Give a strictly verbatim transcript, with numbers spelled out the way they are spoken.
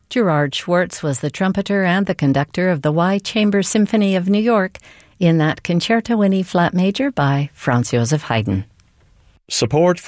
Gerard Schwartz was the trumpeter and the conductor of the Y Chamber Symphony of New York in that Concerto in E-flat major by Franz Joseph Haydn. Support